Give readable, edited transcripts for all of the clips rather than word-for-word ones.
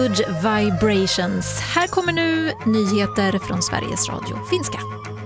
Good Vibrations. Här kommer nu nyheter från Sveriges Radio Finska.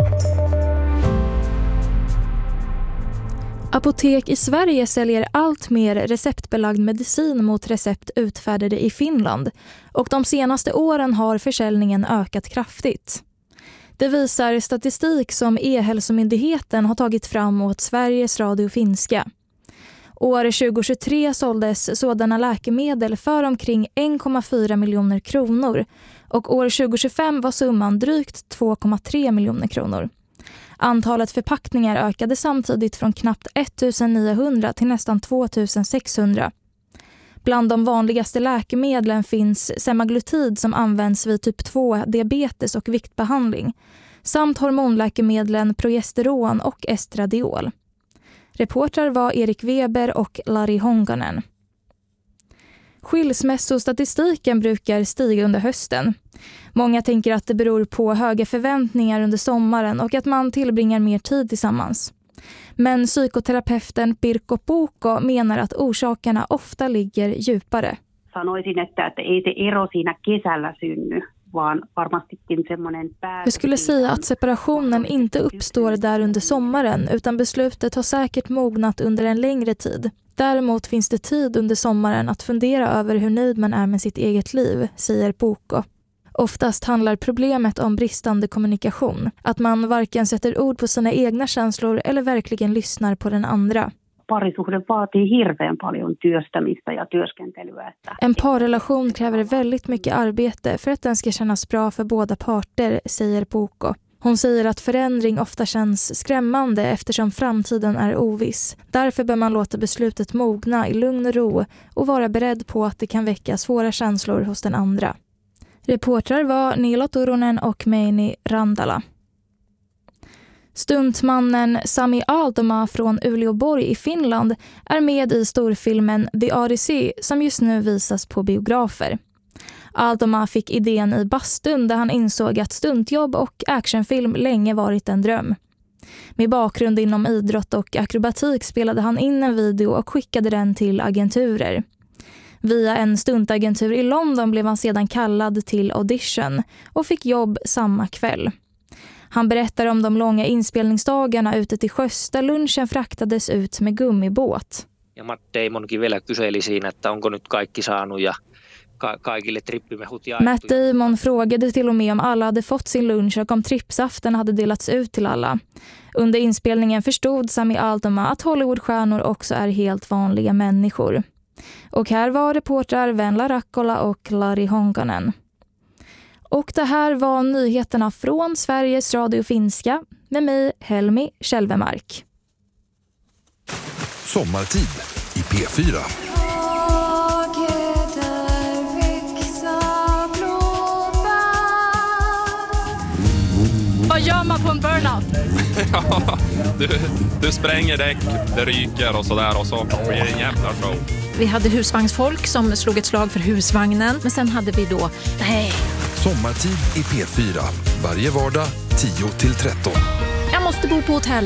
Apotek i Sverige säljer allt mer receptbelagd medicin mot recept utfärdade i Finland, och de senaste åren har försäljningen ökat kraftigt. Det visar statistik som E-hälsomyndigheten har tagit fram åt Sveriges Radio Finska. År 2023 såldes sådana läkemedel för omkring 1,4 miljoner kronor, och år 2025 var summan drygt 2,3 miljoner kronor. Antalet förpackningar ökade samtidigt från knappt 1900 till nästan 2600. Bland de vanligaste läkemedlen finns semaglutid som används vid typ 2 diabetes och viktbehandling, samt hormonläkemedlen progesteron och estradiol. Reportrar var Erik Weber och Lari Honkanen. Skilsmässostatistiken brukar stiga under hösten. Många tänker att det beror på höga förväntningar under sommaren och att man tillbringar mer tid tillsammans. Men psykoterapeuten Pirkko Puukko menar att orsakerna ofta ligger djupare. Sanoisin, että ei se ero siinä kesällä synny, vaan varmastikin semmoinen Jag skulle säga att separationen inte uppstår där under sommaren, utan beslutet har säkert mognat under en längre tid. Däremot finns det tid under sommaren att fundera över hur nöjd man är med sitt eget liv, säger Puukko. Oftast handlar problemet om bristande kommunikation, att man varken sätter ord på sina egna känslor eller verkligen lyssnar på den andra. Parisuhde vaatii hirveän paljon työstämistä ja työskentelyä. En parrelation kräver väldigt mycket arbete för att den ska kännas bra för båda parter, säger Puukko. Hon säger att förändring ofta känns skrämmande eftersom framtiden är oviss. Därför bör man låta beslutet mogna i lugn och ro och vara beredd på att det kan väcka svåra känslor hos den andra. Reportrar var Nilo Turunen och Meini Randala. Stuntmannen Sami Aaltoma från Uleåborg i Finland är med i storfilmen The Odyssey som just nu visas på biografer. Aaltoma fick idén i bastun där han insåg att stuntjobb och actionfilm länge varit en dröm. Med bakgrund inom idrott och akrobatik spelade han in en video och skickade den till agenturer. Via en stuntagentur i London blev han sedan kallad till audition och fick jobb samma kväll. Han berättar om de långa inspelningsdagarna ute till sjöss där lunchen fraktades ut med gummibåt. Ja Matt Damonkin vielä kyseli siinä, että onko nyt kaikki saanut ja kaikille trippimehut jaettu. Matt Damon frågade till och med om alla hade fått sin lunch och om trippsaften hade delats ut till alla. Under inspelningen förstod Sami Aaltoma att Hollywoodstjärnor också är helt vanliga människor. Och här var reportrar Venla Rakkola och Lari Honkanen. Och det här var nyheterna från Sveriges Radio Finska med mig, Helmi Kälvemark. Sommartid i P4. Vad gör man på en burnout? Ja, du spränger däck, det ryker och sådär och så blir det en jävla show. Vi hade husvagnsfolk som slog ett slag för husvagnen, men sen hade vi då... Sommartid i P4. Varje vardag 10-13. Jag måste bo på hotell.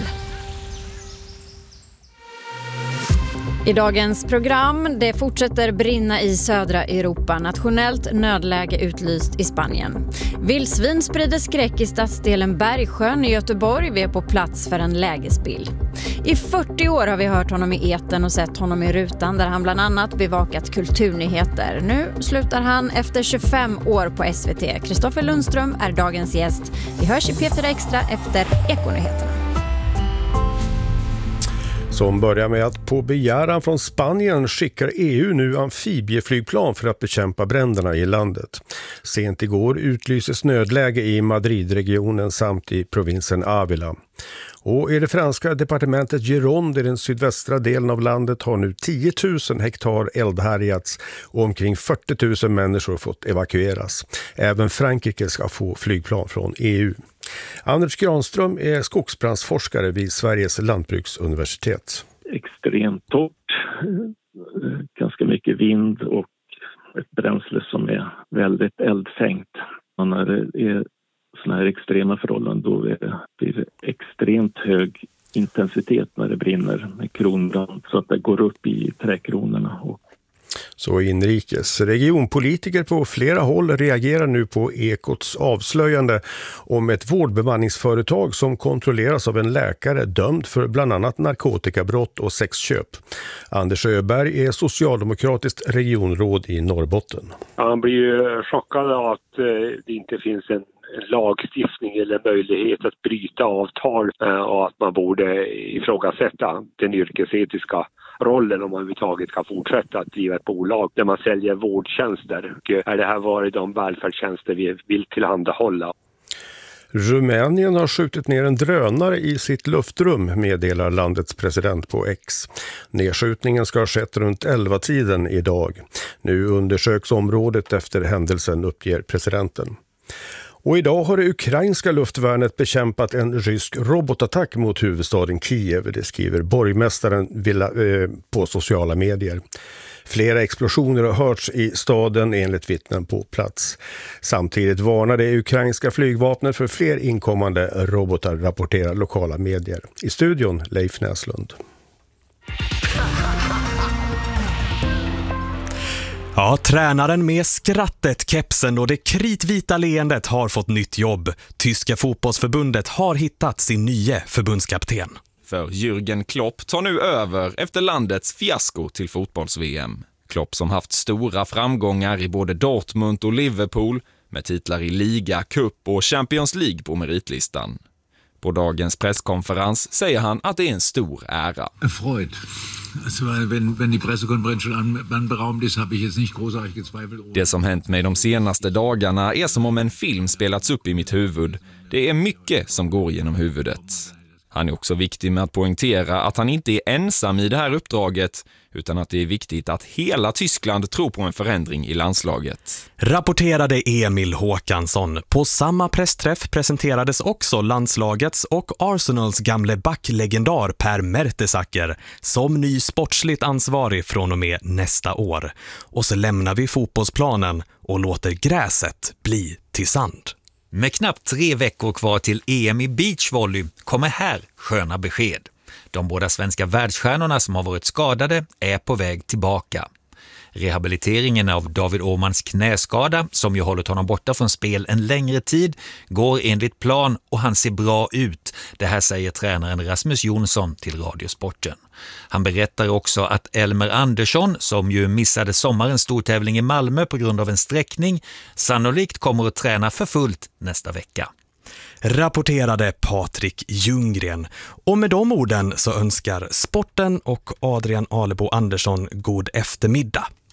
I dagens program, det fortsätter brinna i södra Europa. Nationellt nödläge utlyst i Spanien. Vildsvin sprider skräck i stadsdelen Bergsjön i Göteborg. Vi är på plats för en lägesbild. I 40 år har vi hört honom i etern och sett honom i rutan där han bland annat bevakat kulturnyheter. Nu slutar han efter 25 år på SVT. Kristoffer Lundström är dagens gäst. Vi hörs i P4 Extra efter Ekonyheterna. Som börjar med att på begäran från Spanien skickar EU nu amfibieflygplan för att bekämpa bränderna i landet. Sent igår utlyses nödläge i Madridregionen samt i provinsen Ávila. Och i det franska departementet Gironde i den sydvästra delen av landet har nu 10 000 hektar eldhärjats och omkring 40 000 människor fått evakueras. Även Frankrike ska få flygplan från EU. Anders Granström är skogsbrandsforskare vid Sveriges lantbruksuniversitet. Extremt torrt, ganska mycket vind och ett bränsle som är väldigt eldfängt. Och när det är såna här extrema förhållanden då blir det extremt hög intensitet när det brinner med kronbrand så att det går upp i trädkronorna. Så inrikes. Regionpolitiker på flera håll reagerar nu på Ekots avslöjande om ett vårdbemanningsföretag som kontrolleras av en läkare dömd för bland annat narkotikabrott och sexköp. Anders Öberg är socialdemokratiskt regionråd i Norrbotten. Han blir ju chockad av att det inte finns en lagstiftning eller möjlighet att bryta avtal och att man borde ifrågasätta den yrkesetiska rollen om man överhuvudtaget kan fortsätta att driva ett bolag där man säljer vårdtjänster. Och är det här varit de välfärdstjänster vi vill tillhandahålla? Rumänien har skjutit ner en drönare i sitt luftrum, meddelar landets president på X. Nedskjutningen ska ha skett runt 11-tiden idag. Nu undersöks området efter händelsen, uppger presidenten. Och idag har det ukrainska luftvärnet bekämpat en rysk robotattack mot huvudstaden Kiev, det skriver borgmästaren på sociala medier. Flera explosioner har hörts i staden enligt vittnen på plats. Samtidigt varnar det ukrainska flygvapnet för fler inkommande robotar, rapporterar lokala medier. I studion Leif Näslund. Ja, tränaren med skrattet, kepsen och det kritvita leendet har fått nytt jobb. Tyska fotbollsförbundet har hittat sin nya förbundskapten. För Jürgen Klopp tar nu över efter landets fiasko till fotbolls-VM. Klopp som haft stora framgångar i både Dortmund och Liverpool med titlar i Liga, Cup och Champions League på meritlistan. På dagens presskonferens säger han att det är en stor ära. Freud. Also, wenn die Pressekonferenz schon anberaumt ist, habe ich jetzt nicht großartig gezweifelt. Det som hänt mig de senaste dagarna är som om en film spelats upp i mitt huvud. Det är mycket som går genom huvudet. Han är också viktig med att poängtera att han inte är ensam i det här uppdraget, utan att det är viktigt att hela Tyskland tror på en förändring i landslaget. Rapporterade Emil Håkansson. På samma pressträff presenterades också landslagets och Arsenals gamle backlegendar Per Mertesacker som ny sportsligt ansvarig från och med nästa år. Och så lämnar vi fotbollsplanen och låter gräset bli till sand. Med knappt 3 veckor kvar till EM i beachvolley kommer här sköna besked. De båda svenska världsstjärnorna som har varit skadade är på väg tillbaka. Rehabiliteringen av David Åhmans knäskada, som ju hållit honom borta från spel en längre tid, går enligt plan och han ser bra ut. Det här säger tränaren Rasmus Jonsson till Radiosporten. Han berättar också att Elmer Andersson, som ju missade sommarens stortävling i Malmö på grund av en sträckning, sannolikt kommer att träna för fullt nästa vecka. Rapporterade Patrik Ljunggren. Och med de orden så önskar Sporten och Adrian Alebo Andersson god eftermiddag.